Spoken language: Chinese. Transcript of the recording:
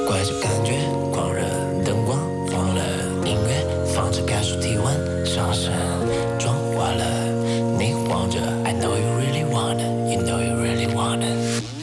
怪这感觉，狂热灯光，忘了音乐，放着感受体温上升，妆化了，你晃着 I know you really wanna, you know you really wanna。